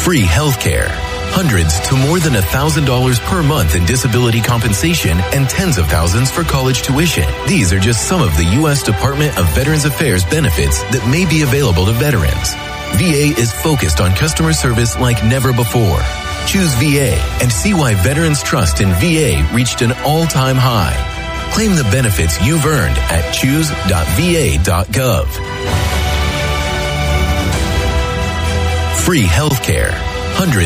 Free healthcare. Hundreds to more than $1,000 per month in disability compensation and tens of thousands for college tuition. These are just some of the U.S. Department of Veterans Affairs benefits that may be available to veterans. VA is focused on customer service like never before. Choose VA and see why veterans' trust in VA reached an all-time high. Claim the benefits you've earned at choose.va.gov. Free healthcare. Hundreds